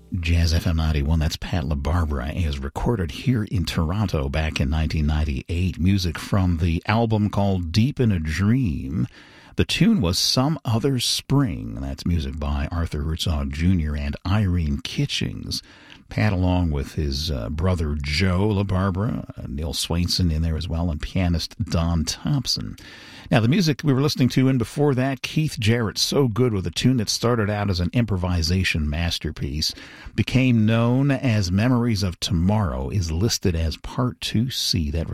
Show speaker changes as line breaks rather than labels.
Jazz FM 91, that's Pat LaBarbera, is recorded here in Toronto back in 1998. Music from the album called Deep in a Dream. The tune was Some Other Spring. That's music by Arthur Herzog Jr. and Irene Kitchings. Pat, along with his brother Joe LaBarbera, Neil Swainson in there as well, and pianist Don Thompson. Now, the music we were listening to, and before that, Keith Jarrett, So Good, with a tune that started out as an improvisation masterpiece, became known as Memories of Tomorrow, is listed as Part 2C. That